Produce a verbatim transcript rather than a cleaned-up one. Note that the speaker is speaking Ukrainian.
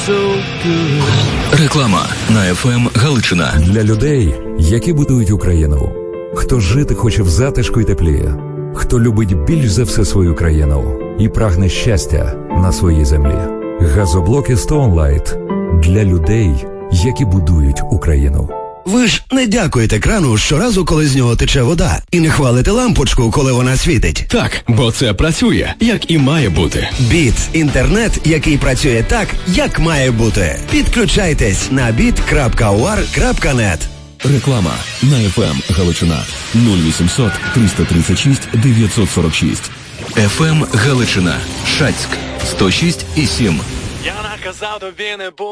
so good. Реклама на еф ем Галичина. Для людей, які будують Україну. Хто жити хоче в затишку й теплі. Хто любить більш за все свою країну і прагне щастя на своїй землі. Газоблоки Stone Light для людей, які будують Україну. Ви ж не дякуєте крану щоразу, коли з нього тече вода, і не хвалите лампочку, коли вона світить. Так, бо це працює, як і має бути. Біт – інтернет, який працює так, як має бути. Підключайтесь на біт крапка у ар крапка нет. Реклама на еф ем Галичина. нуль вісімсот триста тридцять шість дев'ятсот сорок шість. еф ем Галичина. Шацьк. сто шість і сім. Я наказав тобі не бути.